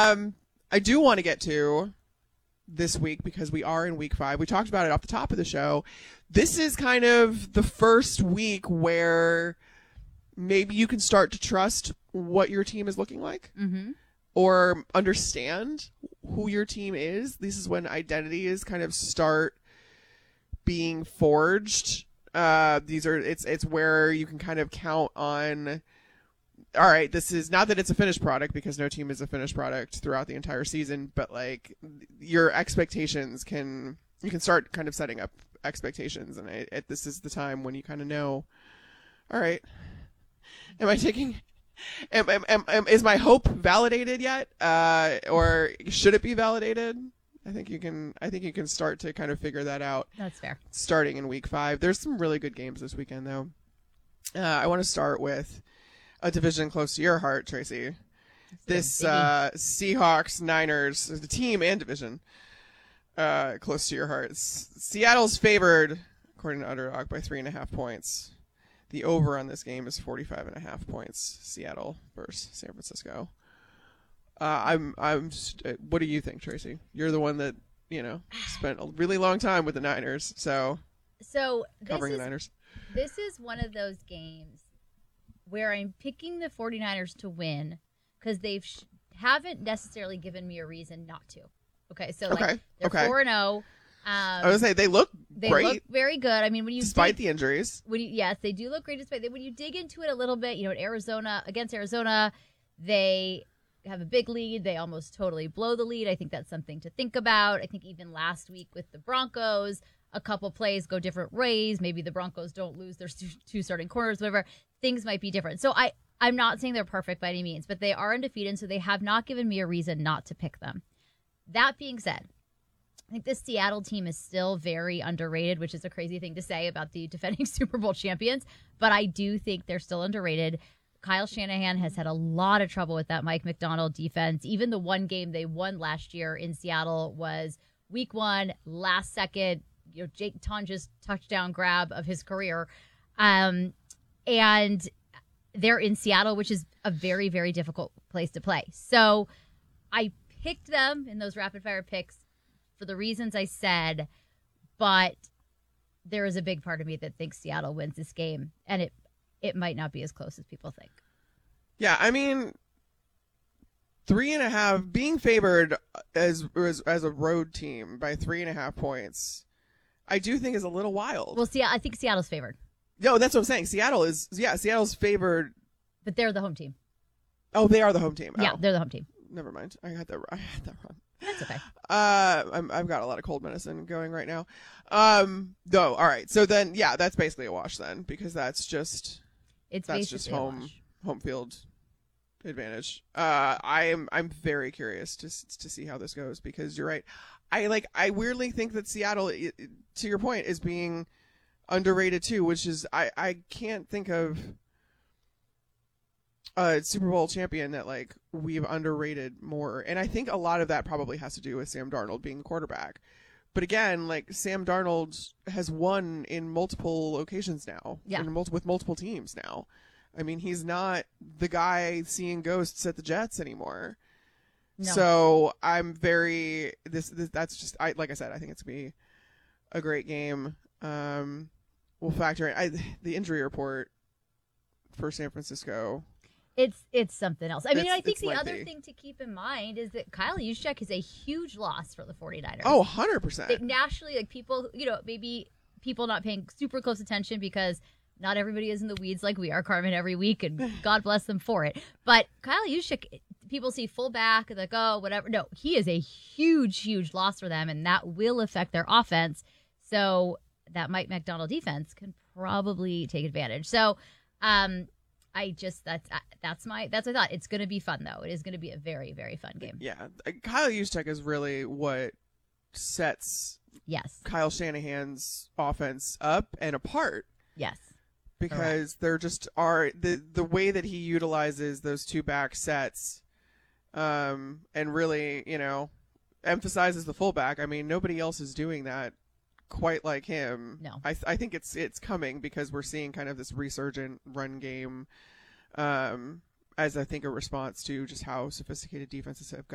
I do want to get to this week because we are in week 5. We talked about it off the top of the show. This is kind of the first week where maybe you can start to trust what your team is looking like or understand who your team is. This is when identities kind of start being forged. It's where you can kind of count on, all right, this is not that it's a finished product because no team is a finished product throughout the entire season, but like your expectations you can start kind of setting up expectations. And this is the time when you kind of know, all right, is my hope validated yet? Or should it be validated? I think you can start to kind of figure that out. That's fair. Starting in week 5. There's some really good games this weekend though. I want to start with a division close to your heart, Tracy. This Seahawks, Niners, the team and division close to your heart. Seattle's favored, according to Underdog, by 3.5 points. The over on this game is 45.5 points. Seattle versus San Francisco. What do you think, Tracy? You're the one that spent a really long time with the Niners, so covering the Niners. This is one of those games where I'm picking the 49ers to win because they haven't necessarily given me a reason not to. Okay, so they're 4-0. I was gonna say they look great. They look very good. I mean, despite the injuries. Yes, they do look great despite. When you dig into it a little bit, against Arizona, they have a big lead. They almost totally blow the lead. I think that's something to think about. I think even last week with the Broncos, a couple plays go different ways. Maybe the Broncos don't lose their 2 starting corners, whatever. Things might be different. So I'm not saying they're perfect by any means, but they are undefeated, so they have not given me a reason not to pick them. That being said, I think this Seattle team is still very underrated, which is a crazy thing to say about the defending Super Bowl champions, but I do think they're still underrated. Kyle Shanahan has had a lot of trouble with that Mike Macdonald defense. Even the one game they won last year in Seattle was week 1, last second, Jake Tonja's touchdown grab of his career. And they're in Seattle, which is a very, very difficult place to play. So I picked them in those rapid fire picks for the reasons I said, but there is a big part of me that thinks Seattle wins this game, and it might not be as close as people think. Yeah, I mean, 3.5 being favored as a road team by 3.5 points, I do think is a little wild. Well, I think Seattle's favored. No, that's what I'm saying. Seattle's favored, but they're the home team. Oh, they are the home team. Yeah, they're the home team. Never mind. I had that wrong. That's okay. I've got a lot of cold medicine going right now. All right. So then, yeah, that's basically a wash then, because that's just home field advantage. I'm very curious to see how this goes, because you're right. I weirdly think that Seattle, to your point, is being underrated too, which is I can't think of a Super Bowl champion that we've underrated more. And I think a lot of that probably has to do with Sam Darnold being the quarterback. But again, Sam Darnold has won in multiple locations now. Yeah. With multiple teams now. I mean, he's not the guy seeing ghosts at the Jets anymore. No. So I'm very that's just like I said, I think it's gonna be a great game. We'll factor in the injury report for San Francisco. It's something else. I mean, I think the other thing to keep in mind is that Kyle Juszczyk is a huge loss for the 49ers. Oh, 100%. Nationally, people, maybe people not paying super close attention because not everybody is in the weeds like we are, Carmen, every week, and God bless them for it. But Kyle Juszczyk, people see fullback, like, oh, whatever. No, he is a huge, huge loss for them, and that will affect their offense. So that Mike Macdonald defense can probably take advantage. So, that's my thought. It's going to be fun though. It is going to be a very, very fun game. Yeah, Kyle Juszczyk is really what sets Kyle Shanahan's offense up and apart. Yes, because there just are the way that he utilizes those two back sets, and really emphasizes the fullback. I mean, nobody else is doing that quite like him. No, I think it's coming because we're seeing kind of this resurgent run game, as I think a response to just how sophisticated defenses have